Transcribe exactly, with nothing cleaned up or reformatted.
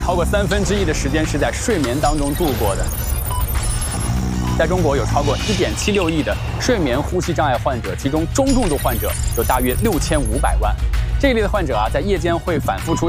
超过三分之一的时间是在睡眠当中度过的。在中国有超过 一点七六亿的睡眠呼吸障碍患者，其中中重度患者有大约六千五百万。这一类的患者啊，在夜间会反复出现